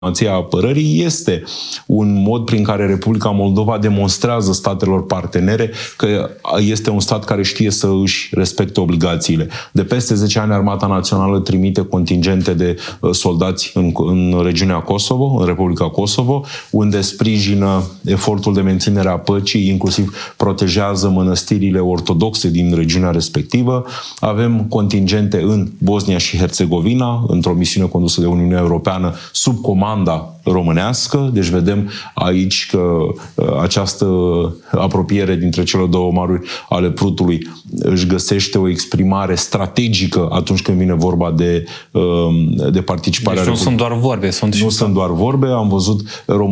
diplomația apărării este un mod prin care Republica Moldova demonstrează statelor partenere că este un stat care știe să își respecte obligațiile. De peste 10 ani, Armata Națională trimite contingente de soldați în regiunea Kosovo, în Republica Kosovo, unde sprijină efortul de menținere a păcii, inclusiv protejează mănăstirile ortodoxe din regiunea respectivă. Avem contingente în Bosnia și Herțegovina, într-o misiune condusă de Uniunea Europeană, sub comanda românească. Deci vedem aici că această apropiere dintre cele două maruri ale Prutului își găsește o exprimare strategică atunci când vine vorba de participarea. Deci nu sunt doar vorbe. Sunt doar vorbe. Am văzut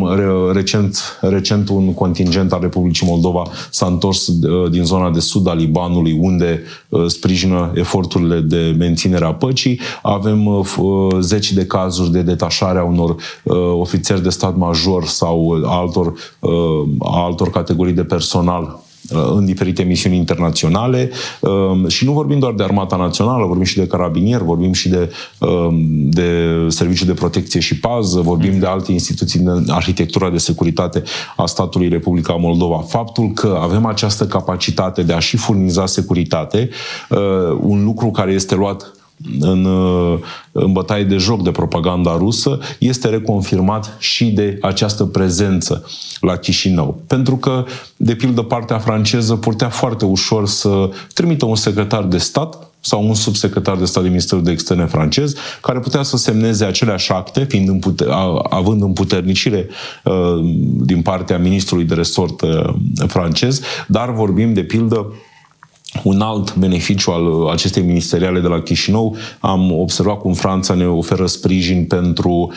recent un contingent al Republicii Moldova s-a întors din zona de sud a Libanului, unde sprijină eforturile de menținere a păcii. Avem zeci de cazuri de detașare a unor ofițeri de stat major sau altor categorii de personal în diferite misiuni internaționale. Și nu vorbim doar de Armata Națională, vorbim și de carabinieri, vorbim și de Serviciul de Protecție și Pază, vorbim de alte instituții din arhitectura de securitate a statului Republica Moldova. Faptul că avem această capacitate de a și furniza securitate, un lucru care este luat în bătaie de joc de propaganda rusă, este reconfirmat și de această prezență la Chișinău. Pentru că, de pildă, partea franceză putea foarte ușor să trimită un secretar de stat sau un subsecretar de stat din Ministerul de Externe francez, care putea să semneze aceleași acte, având împuternicire din partea ministrului de resort francez, dar vorbim, de pildă, un alt beneficiu al acestei ministeriale de la Chișinău. Am observat cum Franța ne oferă sprijin pentru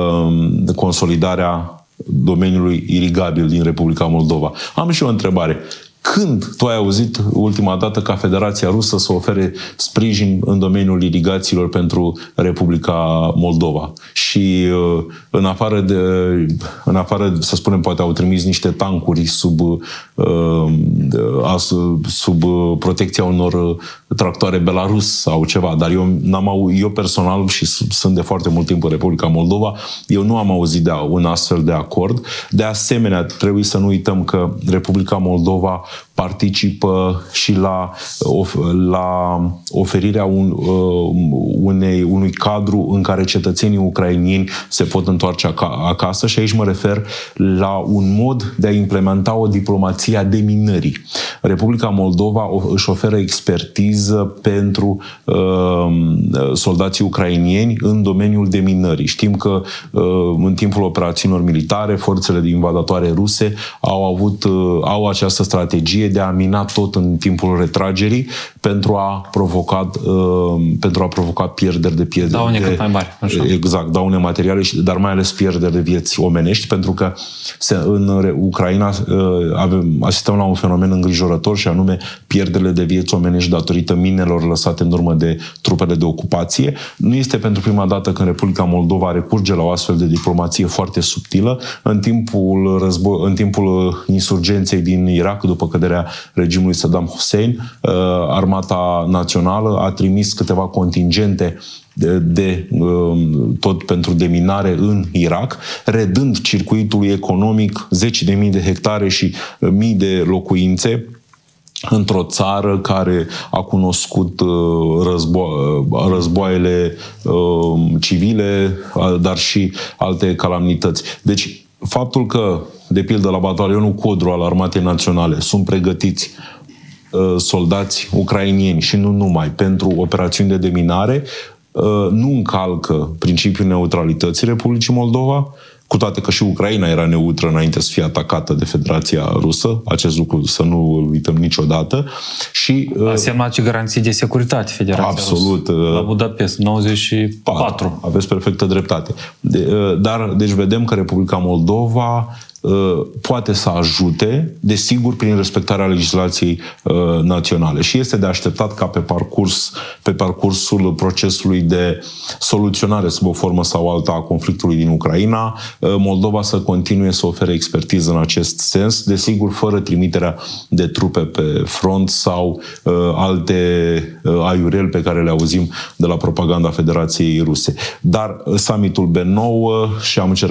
consolidarea domeniului irigabil din Republica Moldova. Am și o întrebare. Când tu ai auzit ultima dată ca Federația Rusă să ofere sprijin în domeniul irigațiilor pentru Republica Moldova? Și în afară, să spunem, poate au trimis niște tancuri sub protecția unor tractoare Belarus sau ceva, dar eu personal, și sunt de foarte mult timp în Republica Moldova, eu nu am auzit de un astfel de acord. De asemenea, trebuie să nu uităm că Republica Moldova participă și la oferirea unui cadru în care cetățenii ucraineni se pot întoarce acasă, și aici mă refer la un mod de a implementa o diplomație a deminării. Republica Moldova își oferă expertiză pentru soldații ucrainieni în domeniul deminării. Știm că în timpul operațiunilor militare, forțele invadatoare ruse au această strategie de a mina tot în timpul retragerii pentru a provoca pierderi de piețe. Daune cât mai mari. Așa. Exact, daune materiale, dar mai ales pierderi de vieți omenești, pentru că în Ucraina asistăm la un fenomen îngrijorător, și anume pierderile de vieți omenești datorită minelor lăsate în urmă de trupele de ocupație. Nu este pentru prima dată când Republica Moldova recurge la o astfel de diplomație foarte subtilă. În timpul insurgenței din Irak, după căderea regimului Saddam Hussein, Armata Națională a trimis câteva contingente tot pentru deminare în Irak, redând circuitului economic 10.000 de hectare și mii de locuințe într-o țară care a cunoscut războaiele civile, dar și alte calamități. Deci, faptul că, de pildă, la batalionul Codru al Armatei Naționale sunt pregătiți soldați ucrainieni și nu numai pentru operațiuni de deminare, nu încalcă principiul neutralității Republicii Moldova, cu toate că și Ucraina era neutră înainte să fie atacată de Federația Rusă. Acest lucru să nu îl uităm niciodată. Și a semnat și garanții de securitate Federația absolut, Rusă. La Budapest, 94. Aveți perfectă dreptate. Deci vedem că Republica Moldova poate să ajute, desigur, prin respectarea legislației naționale. Și este de așteptat ca pe parcursul procesului de soluționare sub o formă sau alta a conflictului din Ucraina, Moldova să continue să ofere expertiză în acest sens, desigur, fără trimiterea de trupe pe front sau alte aiureli pe care le auzim de la propaganda Federației Ruse. Dar summitul B9 și am încercat